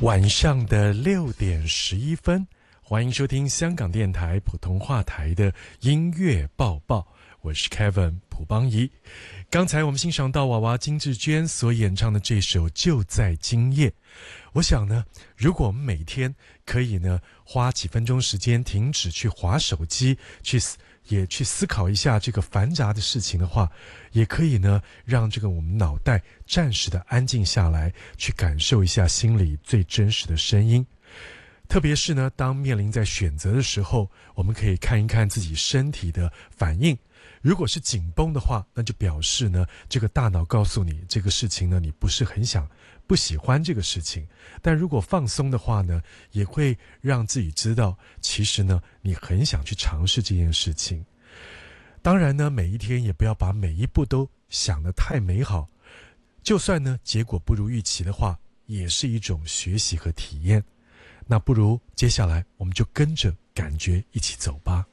晚上的6:11，欢迎收听香港电台普通话台的音乐报报，我是 Kevin 蒲邦仪。刚才我们欣赏到娃娃金智娟所演唱的这首《就在今夜》。我想呢，如果我们每天可以呢花几分钟时间停止去滑手机，也去思考一下这个繁杂的事情的话，也可以呢让这个我们脑袋暂时的安静下来，去感受一下心里最真实的声音。特别是呢，当面临在选择的时候，我们可以看一看自己身体的反应。如果是紧绷的话，那就表示呢，这个大脑告诉你这个事情呢，你不是很不喜欢这个事情。但如果放松的话呢，也会让自己知道，其实呢，你很想去尝试这件事情。当然呢，每一天也不要把每一步都想得太美好，就算呢，结果不如预期的话，也是一种学习和体验。那不如接下来我们就跟着感觉一起走吧。